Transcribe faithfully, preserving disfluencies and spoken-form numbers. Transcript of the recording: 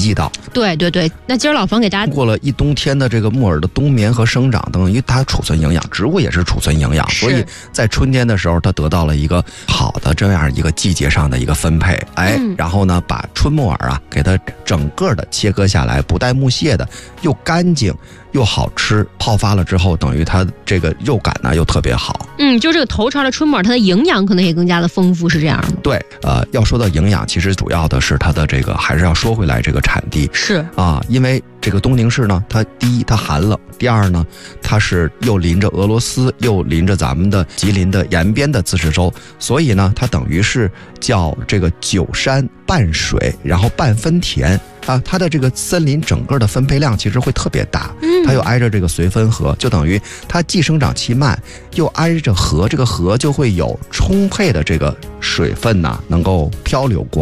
济到。 对对对，那今儿老冯给大家经过了一冬天的这个木耳的冬眠和生长等，因为它储存营养，植物也是储存营养，所以在春天的时候它得到了一个好的这样一个季节上的一个分配。哎，嗯、然后呢把春木耳啊给它整个的切割下来，不带木屑的，又干净又好吃，泡发了之后等于它这个肉感呢又特别好。 嗯，就这个头茬的春木耳，它的营养可能也更加的丰富，是这样吗？ 对，呃，要说到营养，其实主要的是它的这个，还是要说回来这个产地是啊，因为这个东宁市呢，它第一它寒冷，第二呢，它是又临着俄罗斯，又临着咱们的吉林的延边的自治州，所以呢，它等于是叫这个九山半水，然后半分田。啊，它的这个森林整个的分配量其实会特别大，它又挨着这个绥芬河，就等于它既生长期慢，又挨着河，这个河就会有充沛的这个水分呐、啊，能够漂流过。